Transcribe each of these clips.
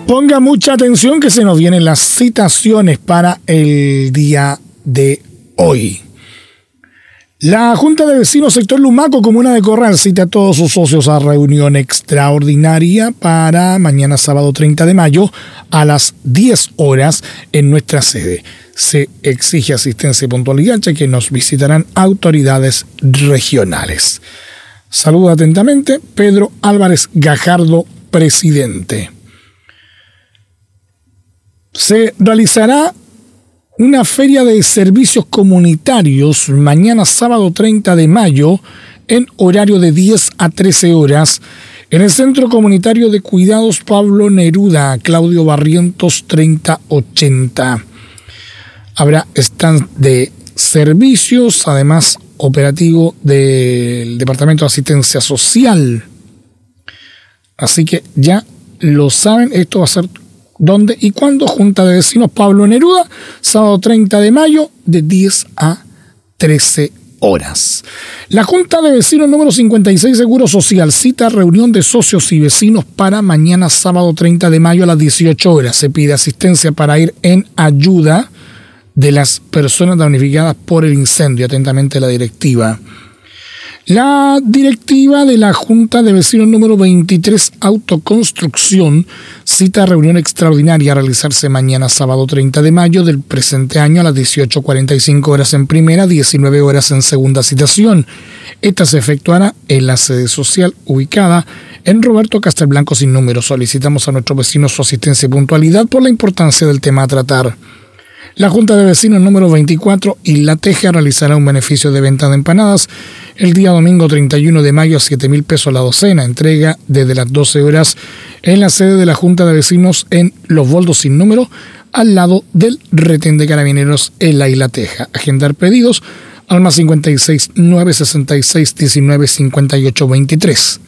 Ponga mucha atención que se nos vienen las citaciones para el día de hoy. La Junta de Vecinos Sector Lumaco, Comuna de Corral, cita a todos sus socios a reunión extraordinaria para mañana sábado 30 de mayo a las 10 horas en nuestra sede. Se exige asistencia y puntualidad, ya que nos visitarán autoridades regionales. Saluda atentamente Pedro Álvarez Gajardo, presidente. Se realizará una feria de servicios comunitarios mañana sábado 30 de mayo en horario de 10 a 13 horas en el Centro Comunitario de Cuidados Pablo Neruda, Claudio Barrientos 3080. Habrá stand de servicios, además operativo del Departamento de Asistencia Social. Así que ya lo saben, esto va a ser ¿dónde y cuándo? Junta de Vecinos Pablo Neruda, sábado 30 de mayo, de 10 a 13 horas. La Junta de Vecinos número 56 Seguro Social cita reunión de socios y vecinos para mañana sábado 30 de mayo a las 18 horas. Se pide asistencia para ir en ayuda de las personas damnificadas por el incendio. Atentamente la directiva. La directiva de la Junta de Vecinos número 23 Autoconstrucción cita reunión extraordinaria a realizarse mañana sábado 30 de mayo del presente año a las 18:45 horas en primera, 19 horas en segunda citación. Esta se efectuará en la sede social ubicada en Roberto Castelblanco sin número. Solicitamos a nuestros vecinos su asistencia y puntualidad por la importancia del tema a tratar. La Junta de Vecinos número 24 Isla Teja realizará un beneficio de venta de empanadas el día domingo 31 de mayo a 7.000 pesos la docena. Entrega desde las 12 horas en la sede de la Junta de Vecinos en Los Boldos sin número, al lado del retén de Carabineros en la Isla Teja. Agendar pedidos al más 56 966 19 58 23.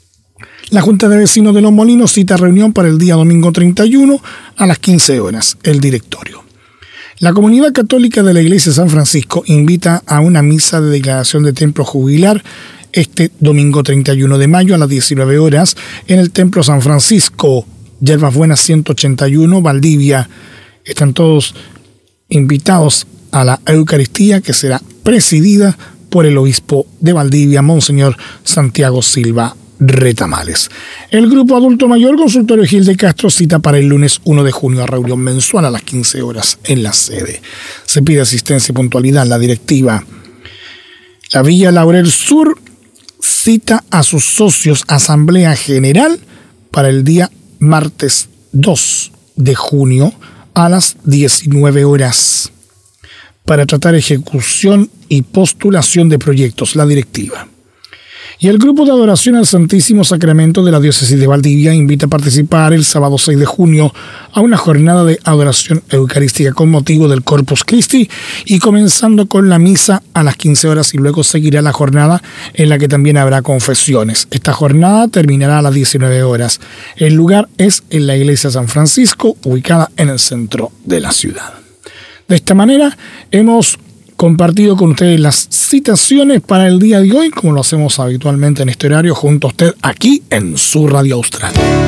La Junta de Vecinos de Los Molinos cita reunión para el día domingo 31 a las 15 horas. El directorio. La Comunidad Católica de la Iglesia de San Francisco invita a una misa de declaración de templo jubilar este domingo 31 de mayo a las 19 horas en el Templo San Francisco, Yerbas Buenas 181, Valdivia. Están todos invitados a la Eucaristía, que será presidida por el obispo de Valdivia, Monseñor Santiago Silva Retamales. El Grupo Adulto Mayor Consultorio Gil de Castro cita para el lunes 1 de junio a reunión mensual a las 15 horas en la sede. Se pide asistencia y puntualidad. La directiva. La Villa Laurel Sur cita a sus socios Asamblea General para el día martes 2 de junio a las 19 horas para tratar ejecución y postulación de proyectos. La directiva. Y el Grupo de Adoración al Santísimo Sacramento de la Diócesis de Valdivia invita a participar el sábado 6 de junio a una jornada de adoración eucarística con motivo del Corpus Christi y comenzando con la misa a las 15 horas y luego seguirá la jornada en la que también habrá confesiones. Esta jornada terminará a las 19 horas. El lugar es en la Iglesia San Francisco, ubicada en el centro de la ciudad. De esta manera hemos compartido con ustedes las citaciones para el día de hoy, como lo hacemos habitualmente en este horario, junto a usted aquí en su Radio Austral.